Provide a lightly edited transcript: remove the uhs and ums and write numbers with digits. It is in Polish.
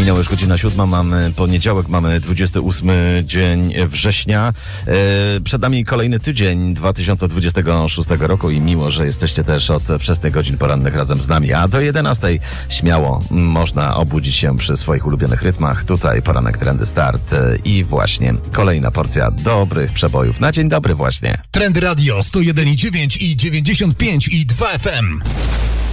Minęła już godzina 7, mamy poniedziałek, mamy 28 dzień września. Przed nami kolejny tydzień 2026 roku i miło, że jesteście też od wczesnych godzin porannych razem z nami. A do 11 śmiało można obudzić się przy swoich ulubionych rytmach. Tutaj poranek Trendy Start i właśnie kolejna porcja dobrych przebojów. Na dzień dobry właśnie. Trendy Radio 101,9 i 95,2 FM.